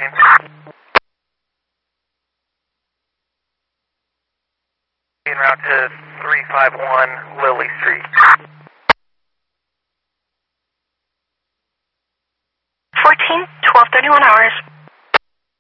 En route to 351 Lily Street. 14, 12:31 hours.